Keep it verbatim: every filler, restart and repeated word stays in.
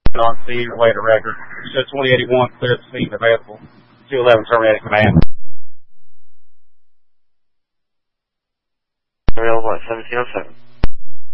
on C, relay to record. Show twenty eighty-one, clear the seat available. two eleven, terminated command. Available at seventeen oh seven.